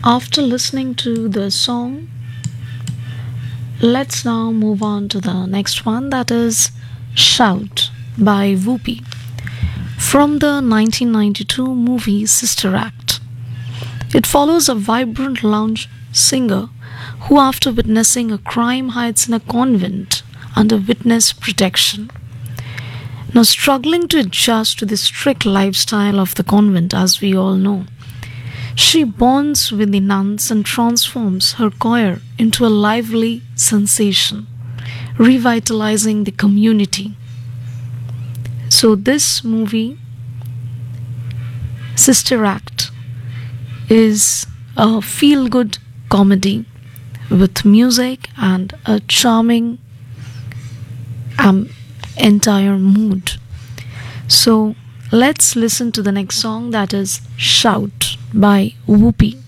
After listening to the song, let's now move on to the next one, that is Shout by Whoopi from the 1992 movie Sister Act. It follows a vibrant lounge singer who, after witnessing a crime, hides in a convent under witness protection. Now, struggling to adjust to the strict lifestyle of the convent, as we all know, she bonds with the nuns and transforms her choir into a lively sensation, revitalizing the community. So, this movie, Sister Act, is a feel good comedy with music and a charming entire mood. So let's listen to the next song, that is Shout by Whoopi.